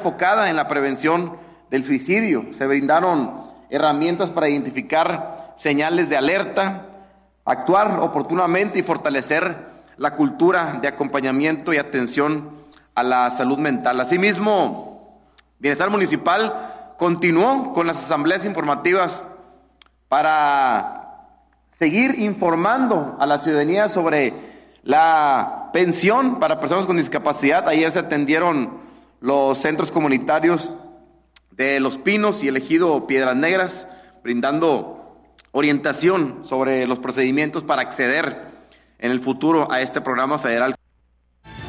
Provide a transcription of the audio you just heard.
enfocada en la prevención del suicidio. Se brindaron herramientas para identificar señales de alerta, actuar oportunamente y fortalecer la cultura de acompañamiento y atención a la salud mental. Asimismo, Bienestar Municipal continuó con las asambleas informativas para seguir informando a la ciudadanía sobre la pensión para personas con discapacidad. Ayer se atendieron los centros comunitarios de Los Pinos y el ejido Piedras Negras, brindando orientación sobre los procedimientos para acceder en el futuro a este programa federal.